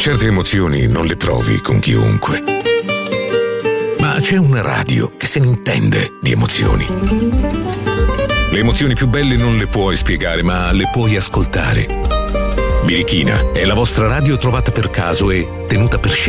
Certe emozioni non le provi con chiunque. Ma c'è una radio che se ne intende di emozioni. Le emozioni più belle non le puoi spiegare, ma le puoi ascoltare. Birichina è la vostra radio trovata per caso e tenuta per scelta.